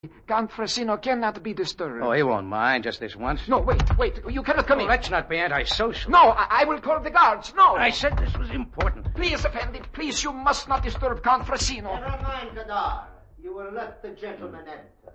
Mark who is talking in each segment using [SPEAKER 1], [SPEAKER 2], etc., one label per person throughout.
[SPEAKER 1] Count Fresino cannot be disturbed.
[SPEAKER 2] Oh, he won't mind, just this once.
[SPEAKER 1] No, wait. You cannot come in.
[SPEAKER 2] Let's not be antisocial.
[SPEAKER 1] No, I will call the guards. No.
[SPEAKER 2] I said this was important.
[SPEAKER 1] Please, Effendi, please, you must not disturb Count Fresino.
[SPEAKER 3] Never mind, Gadar. You will let the gentleman enter.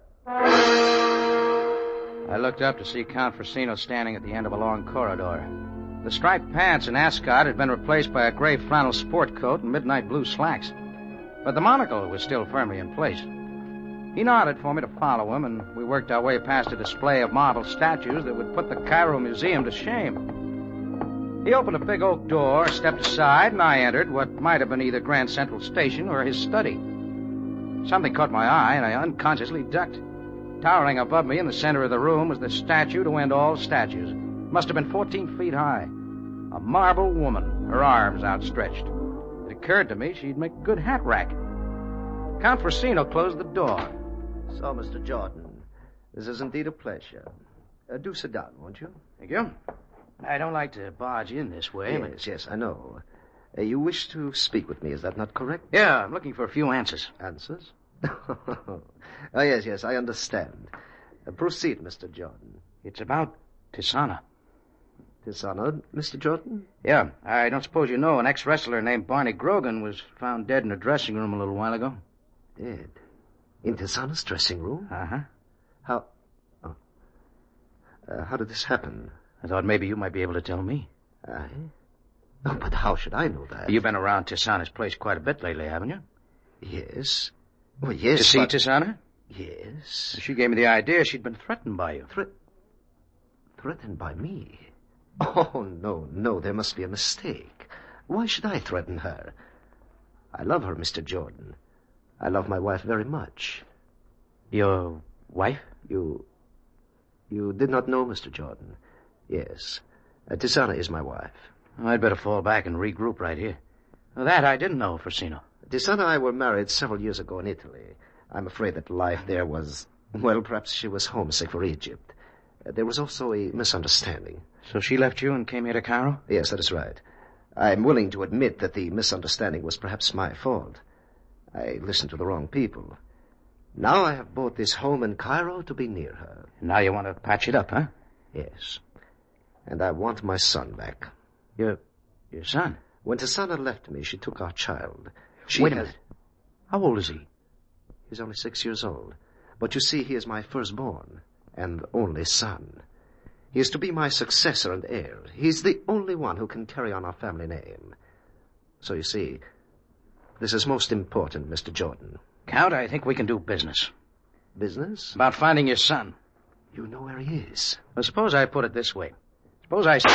[SPEAKER 2] I looked up to see Count Fresino standing at the end of a long corridor. The striped pants and ascot had been replaced by a gray flannel sport coat and midnight blue slacks. But the monocle was still firmly in place. He nodded for me to follow him, and we worked our way past a display of marble statues that would put the Cairo Museum to shame. He opened a big oak door, stepped aside, and I entered what might have been either Grand Central Station or his study. Something caught my eye, and I unconsciously ducked. Towering above me in the center of the room was the statue to end all statues. It must have been 14 feet high. A marble woman, her arms outstretched. It occurred to me she'd make a good hat rack. Count Fresino closed the door.
[SPEAKER 3] So, Mr. Jordan, this is indeed a pleasure. Do sit down, won't you?
[SPEAKER 2] Thank you. I don't like to barge in this way, but...
[SPEAKER 3] Yes, I know. You wish to speak with me, is that not correct?
[SPEAKER 2] Yeah, I'm looking for a few answers.
[SPEAKER 3] Answers? Oh, yes, I understand. Proceed, Mr. Jordan.
[SPEAKER 2] It's about Tisana.
[SPEAKER 3] Tisana, Mr. Jordan?
[SPEAKER 2] Yeah, I don't suppose you know an ex-wrestler named Barney Grogan was found dead in a dressing room a little while ago.
[SPEAKER 3] Dead? In Tisana's dressing room?
[SPEAKER 2] Uh-huh.
[SPEAKER 3] How... how did this happen?
[SPEAKER 2] I thought maybe you might be able to tell me.
[SPEAKER 3] I? Oh, but how should I know that?
[SPEAKER 2] You've been around Tisana's place quite a bit lately, haven't you?
[SPEAKER 3] Yes. Well, yes,
[SPEAKER 2] To see Tisana?
[SPEAKER 3] Yes.
[SPEAKER 2] She gave me the idea she'd been threatened by you.
[SPEAKER 3] Threatened by me? Oh, no, there must be a mistake. Why should I threaten her? I love her, Mr. Jordan. I love my wife very much.
[SPEAKER 2] Your wife?
[SPEAKER 3] You did not know, Mr. Jordan? Yes. Tisana is my wife.
[SPEAKER 2] Oh, I'd better fall back and regroup right here. Well, that I didn't know, Fresino.
[SPEAKER 3] Tisana and I were married several years ago in Italy. I'm afraid that life there was... Well, perhaps she was homesick for Egypt. There was also a misunderstanding.
[SPEAKER 2] So she left you and came here to Cairo?
[SPEAKER 3] Yes, that is right. I'm willing to admit that the misunderstanding was perhaps my fault. I listened to the wrong people. Now I have bought this home in Cairo to be near her.
[SPEAKER 2] Now you want to patch it up, huh?
[SPEAKER 3] Yes. And I want my son back.
[SPEAKER 2] Your son?
[SPEAKER 3] When Tisana left me, she took our child.
[SPEAKER 2] Wait a minute. How old is he?
[SPEAKER 3] He's only 6 years old. But you see, he is my firstborn and only son. He is to be my successor and heir. He's the only one who can carry on our family name. So you see, this is most important, Mr. Jordan.
[SPEAKER 2] Count, I think we can do business.
[SPEAKER 3] Business?
[SPEAKER 2] About finding your son.
[SPEAKER 3] You know where he is.
[SPEAKER 2] Well, suppose I put it this way. Suppose I...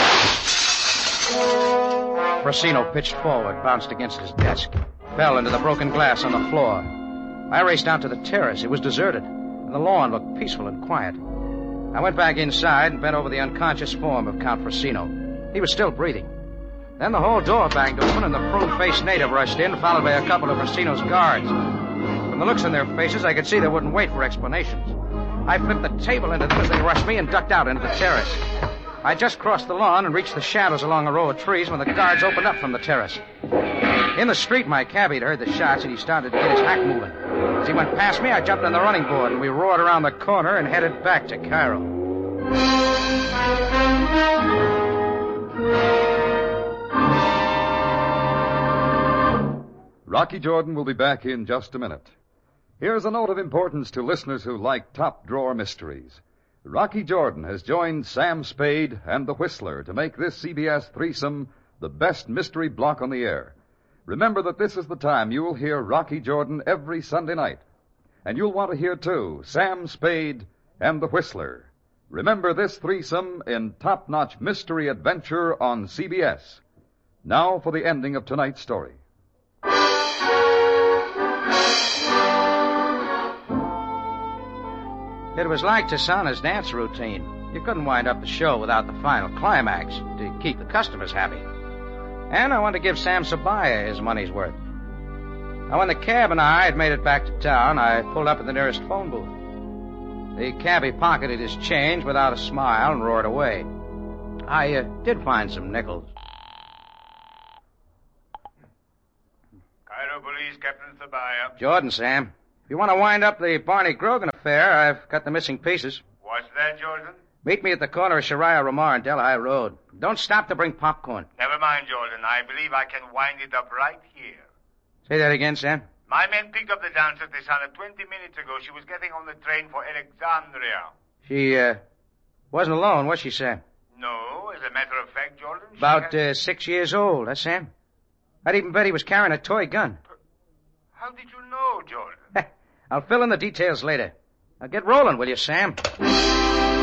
[SPEAKER 2] Fresino pitched forward, bounced against his desk, fell into the broken glass on the floor. I raced out to the terrace. It was deserted, and the lawn looked peaceful and quiet. I went back inside and bent over the unconscious form of Count Fresino. He was still breathing. Then the whole door banged open, and the prune-faced native rushed in, followed by a couple of Fresino's guards. From the looks on their faces, I could see they wouldn't wait for explanations. I flipped the table into them as they rushed me and ducked out into the terrace. I just crossed the lawn and reached the shadows along a row of trees when the guards opened up from the terrace. In the street, my cabbie heard the shots, and he started to get his hack moving. As he went past me, I jumped on the running board, and we roared around the corner and headed back to Cairo.
[SPEAKER 4] Rocky Jordan will be back in just a minute. Here's a note of importance to listeners who like top-drawer mysteries. Rocky Jordan has joined Sam Spade and the Whistler to make this CBS threesome the best mystery block on the air. Remember that this is the time you'll hear Rocky Jordan every Sunday night. And you'll want to hear, too, Sam Spade and the Whistler. Remember this threesome in top-notch mystery adventure on CBS. Now for the ending of tonight's story.
[SPEAKER 2] It was like Tisana's dance routine. You couldn't wind up the show without the final climax to keep the customers happy. And I wanted to give Sam Sabaya his money's worth. Now, when the cab and I had made it back to town, I pulled up at the nearest phone booth. The cabbie pocketed his change without a smile and roared away. I did find some nickels.
[SPEAKER 5] Cairo Police, Captain Sabaya.
[SPEAKER 2] Jordan, Sam. If you want to wind up the Barney Grogan affair, I've got the missing pieces.
[SPEAKER 5] What's that, Jordan?
[SPEAKER 2] Meet me at the corner of Shariah Ramar and Delhi Road. Don't stop to bring popcorn.
[SPEAKER 5] Never mind, Jordan. I believe I can wind it up right here.
[SPEAKER 2] Say that again, Sam.
[SPEAKER 5] My men picked up the dancer Tisana 20 minutes ago. She was getting on the train for Alexandria.
[SPEAKER 2] She, wasn't alone, was she, Sam?
[SPEAKER 5] No, as a matter of fact, Jordan.
[SPEAKER 2] About 6 years old, huh, Sam? I'd even bet he was carrying a toy gun.
[SPEAKER 5] How did you know, Jordan?
[SPEAKER 2] I'll fill in the details later. Now get rolling, will you, Sam?